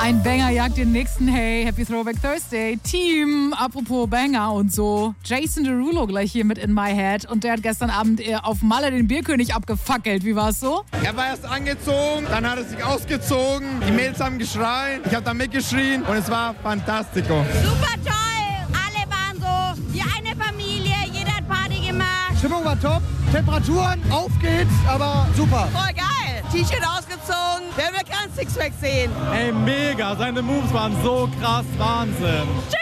Ein Banger jagt den nächsten. Hey, Happy Throwback Thursday. Team, apropos Banger und so. Jason Derulo gleich hier mit In My Head. Und der hat gestern Abend auf Malle den Bierkönig abgefackelt. Wie war's so? Er war erst angezogen, dann hat er sich ausgezogen. Die Mädels haben geschrien, ich habe da mitgeschrien und es war fantastico. Super toll, alle waren so wie eine Familie, jeder hat Party gemacht. Stimmung war top, Temperaturen, auf geht's, aber super. Voll geil. T-Shirt ausgezogen, werden wir kein Sixpack sehen. Ey, mega. Seine Moves waren so krass. Wahnsinn.